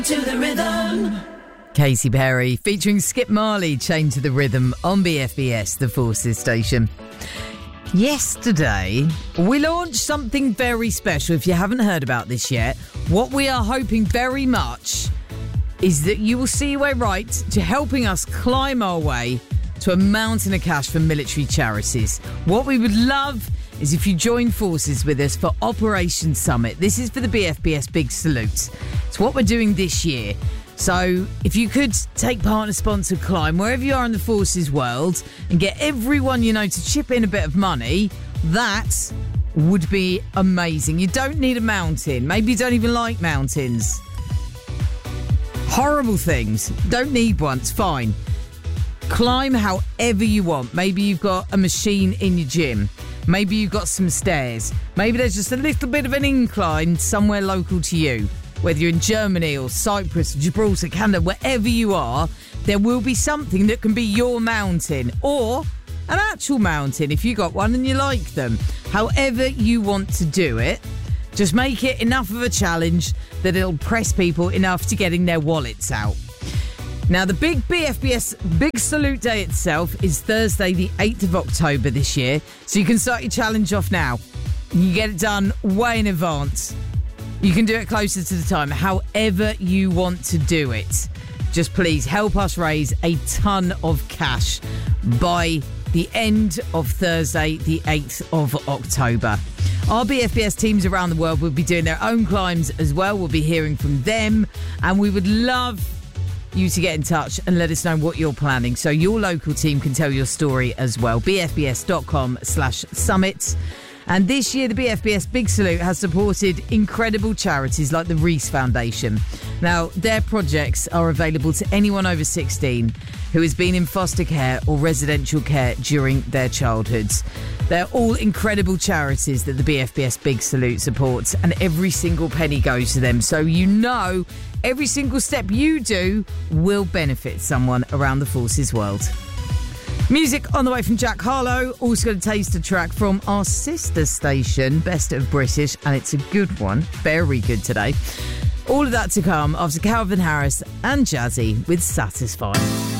To the rhythm. Katy Perry featuring Skip Marley, Chained to the Rhythm on BFBS, the Forces station. Yesterday, we launched something very special. If you haven't heard about this yet, what we are hoping very much is that you will see your way right to helping us climb our way to a mountain of cash for military charities. What we would love is if you join forces with us for Operation Summit. This is for the BFBS Big Salute. It's what we're doing this year. So if you could take part in a sponsored climb wherever you are in the forces world and get everyone you know to chip in a bit of money, that would be amazing. You don't need a mountain. Maybe you don't even like mountains. Horrible things. Don't need one. It's fine. Climb however you want. Maybe you've got a machine in your gym. Maybe you've got some stairs. Maybe there's just a little bit of an incline somewhere local to you. Whether you're in Germany or Cyprus, Gibraltar, Canada, wherever you are, there will be something that can be your mountain or an actual mountain if you got one and you like them. However you want to do it, just make it enough of a challenge that it'll press people enough to getting their wallets out. Now, the big BFBS Big Salute Day itself is Thursday, the 8th of October this year. So you can start your challenge off now. You get it done way in advance. You can do it closer to the time, however you want to do it. Just please help us raise a ton of cash by the end of Thursday, the 8th of October. Our BFBS teams around the world will be doing their own climbs as well. We'll be hearing from them, and we would love you to get in touch and let us know what you're planning so your local team can tell your story as well. bfbs.com/summit. And this year, the BFBS Big Salute has supported incredible charities like the Reese Foundation. Now, their projects are available to anyone over 16 who has been in foster care or residential care during their childhoods. They're all incredible charities that the BFBS Big Salute supports, and every single penny goes to them. So you know every single step you do will benefit someone around the forces world. Music on the way from Jack Harlow. Also going to taste a track from our sister station, Best of British, and it's a good one. Very good today. All of that to come after Calvin Harris and Jazzy with Satisfied.